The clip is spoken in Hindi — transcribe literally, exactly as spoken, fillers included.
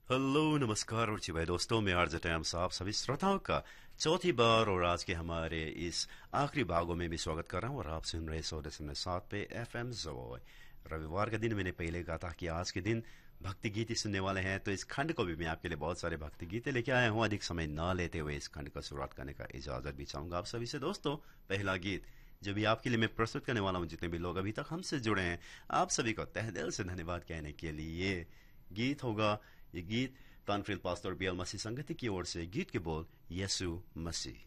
हेलो नमस्कार रुचि भाई दोस्तों, मैं आरजे टैम साहब सभी श्रोताओं का चौथी बार और आज के हमारे इस आखिरी भागों में भी स्वागत कर रहा हूँ। और आप सुन रहे सौ दशमलव सात पे एफ एम जोय। रविवार का दिन मैंने पहले कहा था कि आज के दिन भक्ति गीत ही सुनने वाले हैं, तो इस खंड को भी मैं आपके लिए बहुत सारे भक्ति गीतें लेके आया हूँ। अधिक समय न लेते हुए इस खंड का शुरुआत करने का इजाजत भी चाहूंगा आप सभी से। दोस्तों, पहला गीत जो भी आपके लिए मैं प्रस्तुत करने वाला हूँ, जितने भी लोग अभी तक हमसे जुड़े हैं, आप सभी को तहे दिल से धन्यवाद कहने के लिए गीत होगा। ये गीत तानफरील पास्टर बी एल मसीह संगति की ओर से। गीत के बोल, यसु मसीह।